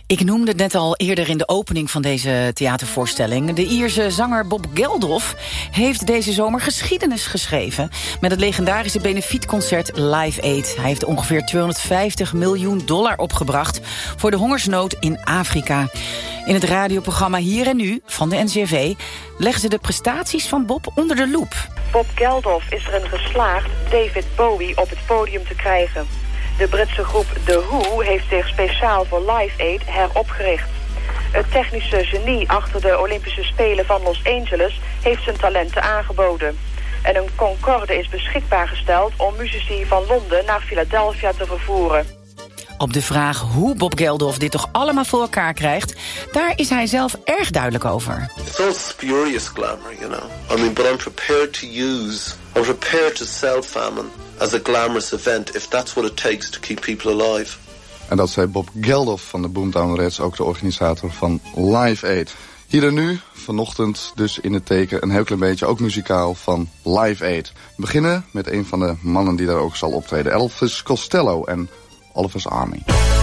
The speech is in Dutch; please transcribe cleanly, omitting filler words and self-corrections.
Ik noemde het net al eerder in de opening van deze theatervoorstelling. De Ierse zanger Bob Geldof heeft deze zomer geschiedenis geschreven met het legendarische benefietconcert Live Aid. Hij heeft ongeveer $250 miljoen opgebracht voor de hongersnood in Afrika. In het radioprogramma Hier en Nu van de NCRV leggen ze de prestaties van Bob onder de loep. Bob Geldof is erin geslaagd David Bowie op het podium te krijgen. De Britse groep The Who heeft zich speciaal voor Live Aid heropgericht. Het technische genie achter de Olympische Spelen van Los Angeles heeft zijn talenten aangeboden. En een Concorde is beschikbaar gesteld om muzici van Londen naar Philadelphia te vervoeren. Op de vraag hoe Bob Geldof dit toch allemaal voor elkaar krijgt, daar is hij zelf erg duidelijk over. It's all spurious glamour, you know. I mean, but I'm prepared to sell famine as a glamorous event if that's what it takes to keep people alive. En dat zei Bob Geldof van de Boomtown Rats, ook de organisator van Live Aid. Hier en nu, vanochtend dus in het teken, een heel klein beetje ook muzikaal van Live Aid. We beginnen met een van de mannen die daar ook zal optreden, Elvis Costello en Oliver's Army.